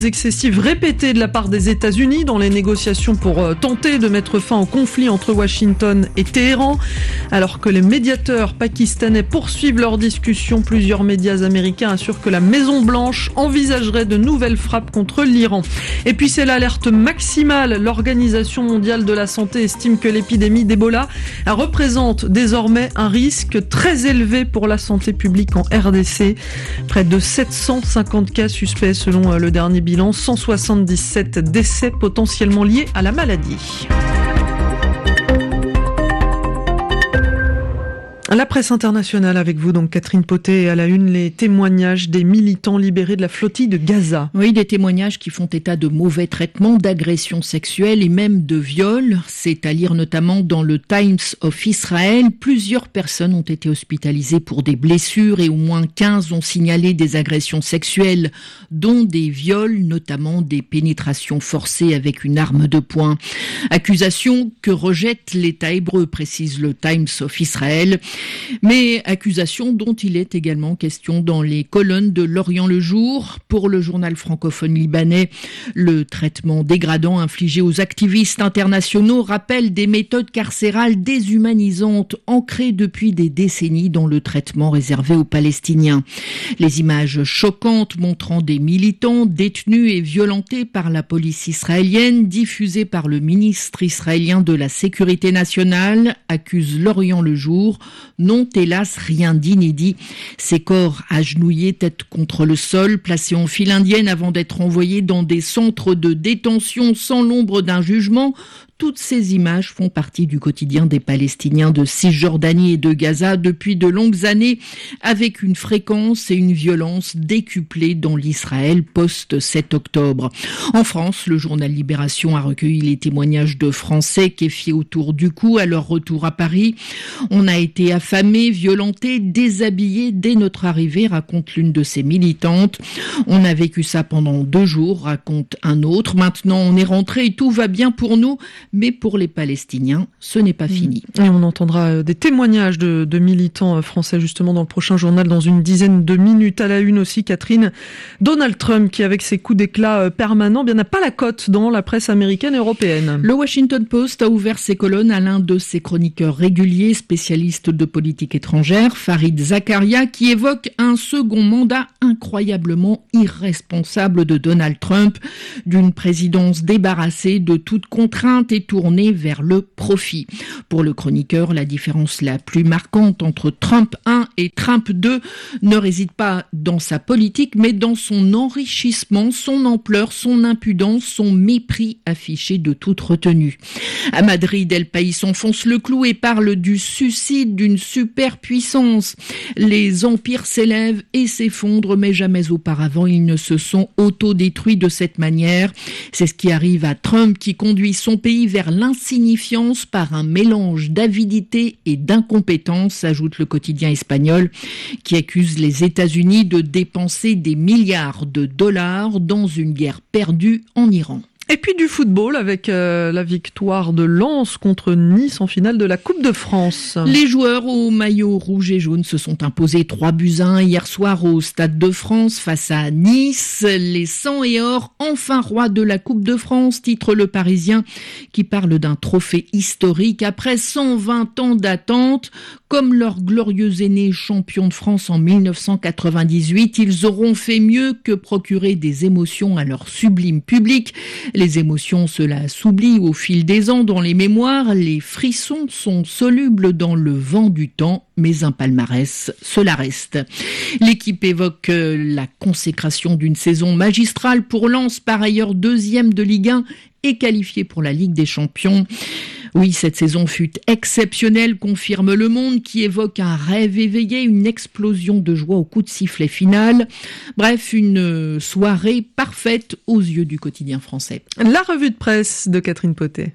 Excessives répétées de la part des États-Unis dans les négociations pour tenter de mettre fin au conflit entre Washington et Téhéran. Alors que les médiateurs pakistanais poursuivent leurs discussions, plusieurs médias américains assurent que la Maison-Blanche envisagerait de nouvelles frappes contre l'Iran. Et puis c'est l'alerte maximale. L'Organisation mondiale de la santé estime que l'épidémie d'Ebola représente désormais un risque très élevé pour la santé publique en RDC. Près de 750 cas suspects selon le dernier bilan. 177 décès potentiellement liés à la maladie. La presse internationale avec vous, donc Catherine Potet, et à la une, les témoignages des militants libérés de la flottille de Gaza. Oui, des témoignages qui font état de mauvais traitements, d'agressions sexuelles et même de viols. C'est à lire notamment dans le Times of Israel. Plusieurs personnes ont été hospitalisées pour des blessures et au moins 15 ont signalé des agressions sexuelles, dont des viols, notamment des pénétrations forcées avec une arme de poing. Accusation que rejette l'État hébreu, précise le Times of Israel. Mais accusation dont il est également question dans les colonnes de L'Orient le Jour. Pour le journal francophone libanais, le traitement dégradant infligé aux activistes internationaux rappelle des méthodes carcérales déshumanisantes ancrées depuis des décennies dans le traitement réservé aux Palestiniens. Les images choquantes montrant des militants détenus et violentés par la police israélienne, diffusées par le ministre israélien de la Sécurité nationale, accusent L'Orient le Jour, n'ont hélas rien d'inédit. Ces corps agenouillés, tête contre le sol, placés en file indienne avant d'être envoyés dans des centres de détention sans l'ombre d'un jugement. Toutes ces images font partie du quotidien des Palestiniens de Cisjordanie et de Gaza depuis de longues années, avec une fréquence et une violence décuplées dans l'Israël post-7 octobre. En France, le journal Libération a recueilli les témoignages de Français quéfiés autour du cou à leur retour à Paris. On a été affamés, violentés, déshabillés dès notre arrivée, raconte l'une de ces militantes. On a vécu ça pendant 2 jours, raconte un autre. Maintenant, on est rentré et tout va bien pour nous. Mais pour les Palestiniens, ce n'est pas fini. Et on entendra des témoignages de militants français justement dans le prochain journal dans une dizaine de minutes. À la une aussi, Catherine, Donald Trump qui avec ses coups d'éclat permanents n'a pas la cote dans la presse américaine et européenne. Le Washington Post a ouvert ses colonnes à l'un de ses chroniqueurs réguliers, spécialiste de politique étrangère, Fareed Zakaria, qui évoque un second mandat incroyablement irresponsable de Donald Trump, d'une présidence débarrassée de toute contrainte et tournée vers le profit. Pour le chroniqueur, la différence la plus marquante entre Trump 1 et Trump 2 ne réside pas dans sa politique, mais dans son enrichissement, son ampleur, son impudence, son mépris affiché de toute retenue. À Madrid, El País enfonce le clou et parle du suicide d'une superpuissance. Les empires s'élèvent et s'effondrent, mais jamais auparavant ils ne se sont autodétruits de cette manière. C'est ce qui arrive à Trump, qui conduit son pays vers l'insignifiance par un mélange d'avidité et d'incompétence, ajoute le quotidien espagnol, qui accuse les États-Unis de dépenser des milliards de dollars dans une guerre perdue en Iran. Et puis du football avec la victoire de Lens contre Nice en finale de la Coupe de France. Les joueurs au maillot rouge et jaune se sont imposés 3-1 hier soir au Stade de France face à Nice. Les 100 et or, enfin rois de la Coupe de France, titre Le Parisien, qui parle d'un trophée historique après 120 ans d'attente. Comme leurs glorieux aînés champions de France en 1998, ils auront fait mieux que procurer des émotions à leur sublime public. Les émotions, cela s'oublie au fil des ans dans les mémoires. Les frissons sont solubles dans le vent du temps, mais un palmarès, cela reste. L'équipe évoque la consécration d'une saison magistrale pour Lens, par ailleurs 2e de Ligue 1 et qualifié pour la Ligue des Champions. Oui, cette saison fut exceptionnelle, confirme Le Monde, qui évoque un rêve éveillé, une explosion de joie au coup de sifflet final. Bref, une soirée parfaite aux yeux du quotidien français. La revue de presse de Catherine Potet.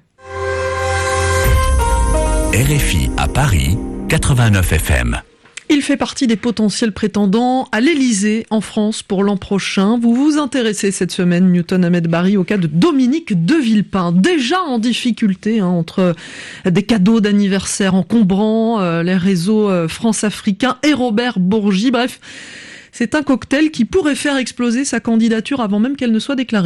RFI à Paris, 89 FM. Il fait partie des potentiels prétendants à l'Élysée en France pour l'an prochain. Vous vous intéressez cette semaine, Newton Ahmed Barry, au cas de Dominique de Villepin, déjà en difficulté entre des cadeaux d'anniversaire encombrants, les réseaux France-Africains et Robert Bourgi. Bref, C'est un cocktail qui pourrait faire exploser sa candidature avant même qu'elle ne soit déclarée.